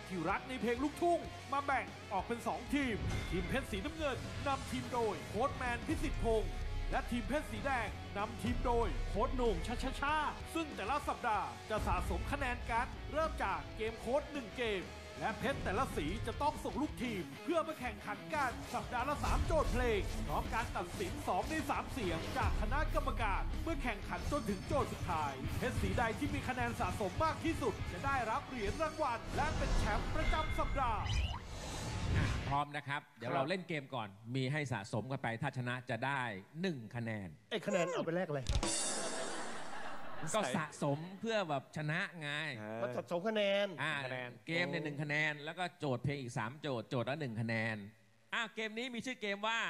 ที่รักในเพลงลูกทุ่งมาแบ่งออกเป็น 2 ทีมเพชรสีน้ำเงินนำทีมโดยโค้ชแมนพิสิทธิ์พงษ์และทีมเพชรสีแดงนำทีมโดยโค้ชโหน่งชาซึ่งแต่ละสัปดาห์จะสะสมคะแนนกันเริ่มจากเกมโค้ช1เกมและเพชรแต่ละสีจะต้องส่งลูกทีมเพื่อมาแข่งขันกันสัปดาห์ละ3โจทย์เพลงพร้อมการตัดสิน2ใน3เสียงจากคณะกรรมการเมื่อแข่งขันจนถึงโจทย์สุดท้ายเพชรสีใดที่มีคะแนนสะสมมากที่สุดจะได้รับเหรียญรางวัลและเป็นแชมป์ประจำสัปดาห์พร้อมนะครับเดี๋ยวเราเล่นเกมก่อนมีให้สะสมกันไปถ้าชนะจะได้1คะแนนคะแนนเอาไปแลกอะไรก็สะสมเพื่อแบบชนะไงก็สะสมคะแนนเกมเนี่ย1คะแนนแล้วก็โจทย์เพลงอีก3โจทย์ละ1คะแนนเกมนี้มีชื่อเกมว่า